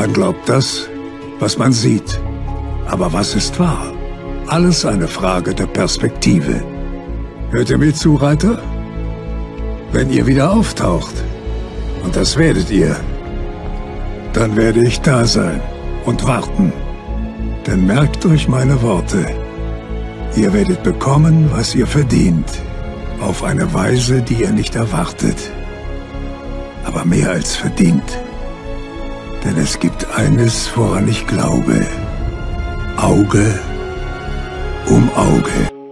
Man glaubt das, was man sieht. Aber was ist wahr? Alles eine Frage der Perspektive. Hört ihr mir zu, Reiter? Wenn ihr wieder auftaucht, und das werdet ihr, dann werde ich da sein und warten. Denn merkt euch meine Worte. Ihr werdet bekommen, was ihr verdient. Auf eine Weise, die ihr nicht erwartet. Aber mehr als verdient. Denn es gibt eines, woran ich glaube. Auge um Auge.